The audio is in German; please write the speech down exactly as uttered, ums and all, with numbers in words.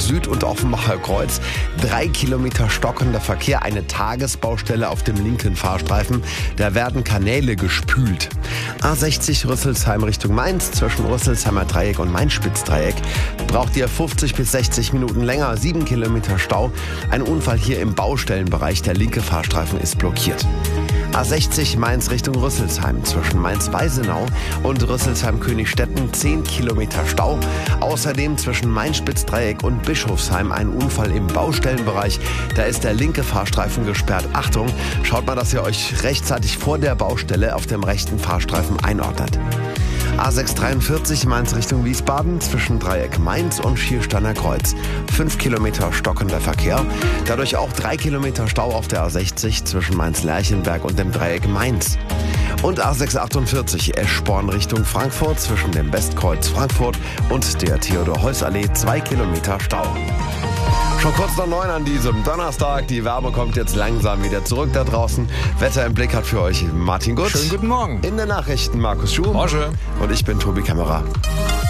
Süd und Offenbacher Kreuz. Drei Kilometer stockender Verkehr, eine Tagesbaustelle auf dem linken Fahrstreifen. Da werden Kanäle gespült. A sechzig Rüsselsheim Richtung Mainz zwischen Rüsselsheimer Dreieck und Main-Spitz-Dreieck. Braucht ihr fünfzig bis sechzig Minuten länger, sieben Kilometer Stau. Ein Unfall hier im Baustellenbereich, der linke Fahrstreifen ist blockiert. A sechzig Mainz Richtung Rüsselsheim zwischen Mainz-Weisenau und Rüsselsheim-Königstetten zehn Kilometer Stau. Außerdem zwischen Main-Spitz-Dreieck und Bischofsheim ein Unfall im Baustellenbereich. Da ist der linke Fahrstreifen gesperrt. Achtung, schaut mal, dass ihr euch rechtzeitig vor der Baustelle auf dem rechten Fahrstreifen einordnet. A sechs dreiundvierzig Mainz Richtung Wiesbaden zwischen Dreieck Mainz und Schiersteiner Kreuz. Fünf Kilometer stockender Verkehr. Dadurch auch drei Kilometer Stau auf der A sechzig zwischen Mainz-Lerchenberg und dem Dreieck Mainz. Und A sechs achtundvierzig Eschborn Richtung Frankfurt zwischen dem Westkreuz Frankfurt und der Theodor-Heuss-Allee. Zwei Kilometer Stau. Schon kurz nach neun an diesem Donnerstag. Die Wärme kommt jetzt langsam wieder zurück da draußen. Wetter im Blick hat für euch Martin Gutsch. Schönen guten Morgen. In den Nachrichten Markus Schuh. Morgen. Und ich bin Tobi Kämmerer.